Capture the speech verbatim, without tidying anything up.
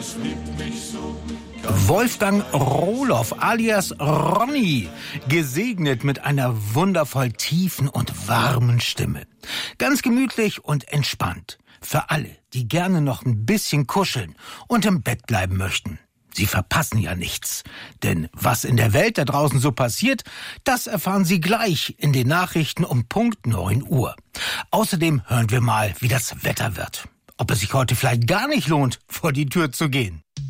Wolfgang Rohloff alias Ronny, gesegnet mit einer wundervoll tiefen und warmen Stimme. Ganz gemütlich und entspannt. Für alle, die gerne noch ein bisschen kuscheln und im Bett bleiben möchten. Sie verpassen ja nichts. Denn was in der Welt da draußen so passiert, das erfahren Sie gleich in den Nachrichten um Punkt neun Uhr. Außerdem hören wir mal, wie das Wetter wird. Ob es sich heute vielleicht gar nicht lohnt, vor die Tür zu gehen.